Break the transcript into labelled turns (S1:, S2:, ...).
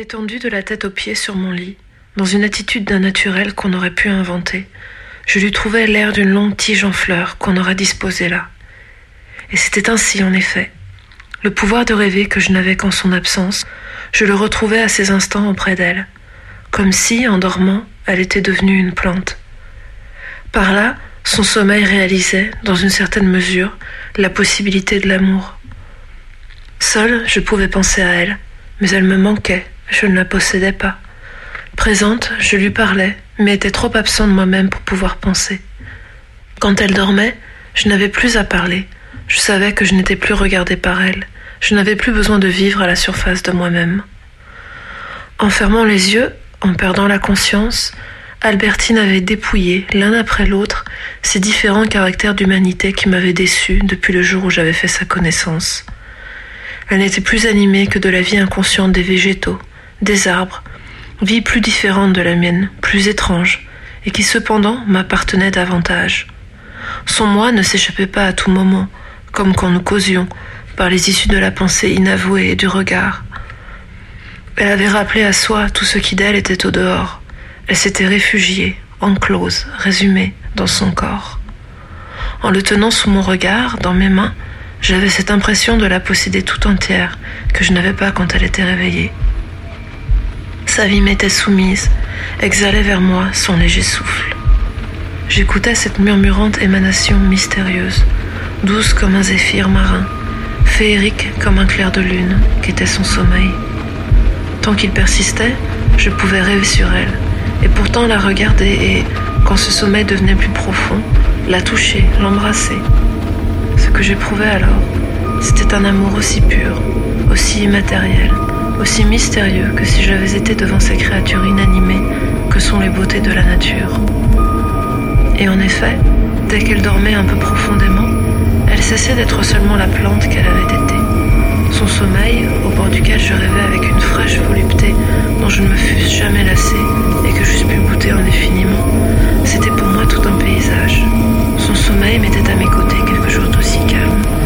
S1: Étendue de la tête aux pieds sur mon lit, dans une attitude d'un naturel qu'on aurait pu inventer, je lui trouvais l'air d'une longue tige en fleurs qu'on aurait disposée là. Et c'était ainsi, en effet. Le pouvoir de rêver que je n'avais qu'en son absence, je le retrouvais à ces instants auprès d'elle, comme si, en dormant, elle était devenue une plante. Par là, son sommeil réalisait, dans une certaine mesure, la possibilité de l'amour. Seule, je pouvais penser à elle, mais elle me manquait, je ne la possédais pas. Présente, je lui parlais, mais était trop absent de moi-même pour pouvoir penser. Quand elle dormait, je n'avais plus à parler. Je savais que je n'étais plus regardée par elle. Je n'avais plus besoin de vivre à la surface de moi-même. En fermant les yeux, en perdant la conscience, Albertine avait dépouillé, l'un après l'autre, ces différents caractères d'humanité qui m'avaient déçue depuis le jour où j'avais fait sa connaissance. Elle n'était plus animée que de la vie inconsciente des végétaux, des arbres, vie plus différente de la mienne, plus étrange, et qui cependant m'appartenait davantage. Son moi ne s'échappait pas à tout moment, comme quand nous causions, par les issues de la pensée inavouée et du regard. Elle avait rappelé à soi tout ce qui d'elle était au dehors. Elle s'était réfugiée, enclose, résumée, dans son corps. En le tenant sous mon regard, dans mes mains, j'avais cette impression de la posséder tout entière, que je n'avais pas quand elle était réveillée. Sa vie m'était soumise, exhalait vers moi son léger souffle. J'écoutais cette murmurante émanation mystérieuse, douce comme un zéphyr marin, féerique comme un clair de lune, qu'était son sommeil. Tant qu'il persistait, je pouvais rêver sur elle, et pourtant la regarder et, quand ce sommeil devenait plus profond, la toucher, l'embrasser. Ce que j'éprouvais alors, c'était un amour aussi pur, aussi immatériel, aussi mystérieux que si j'avais été devant ces créatures inanimées que sont les beautés de la nature. Et en effet, dès qu'elle dormait un peu profondément, elle cessait d'être seulement la plante qu'elle avait été. Son sommeil, au bord duquel je rêvais avec une fraîche volupté dont je ne me fusse jamais lassée et que j'eusse pu goûter indéfiniment, c'était pour moi tout un paysage. Son sommeil mettait à mes côtés quelque chose d'aussi calme.